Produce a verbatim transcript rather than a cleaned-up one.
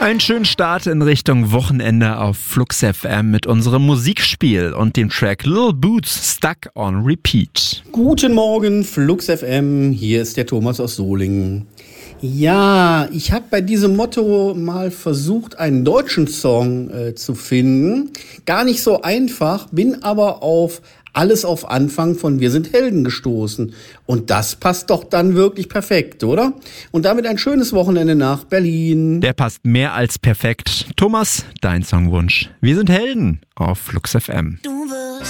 Einen schönen Start in Richtung Wochenende auf Flux F M mit unserem Musikspiel und dem Track Lil Boots Stuck on Repeat. Guten Morgen, Flux F M, hier ist der Thomas aus Solingen. Ja, ich habe bei diesem Motto mal versucht, einen deutschen Song äh, zu finden. Gar nicht so einfach, bin aber auf Alles auf Anfang von Wir sind Helden gestoßen. Und das passt doch dann wirklich perfekt, oder? Und damit ein schönes Wochenende nach Berlin. Der passt mehr als perfekt. Thomas, dein Songwunsch. Wir sind Helden auf Flux F M. Du wirst